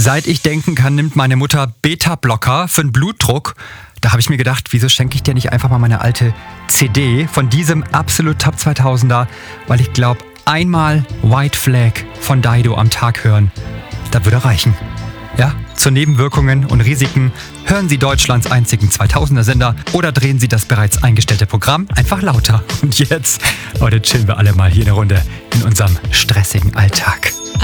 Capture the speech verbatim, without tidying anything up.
Seit ich denken kann, nimmt meine Mutter Beta-Blocker für den Blutdruck. Da habe ich mir gedacht, wieso schenke ich dir nicht einfach mal meine alte C D von diesem absolut Top zweitausender, weil ich glaube, einmal White Flag von Dido am Tag hören, das würde reichen. Ja, zu Nebenwirkungen und Risiken hören Sie Deutschlands einzigen zweitausender-Sender oder drehen Sie das bereits eingestellte Programm einfach lauter. Und jetzt, Leute, chillen wir alle mal hier eine Runde in unserem stressigen Alltag.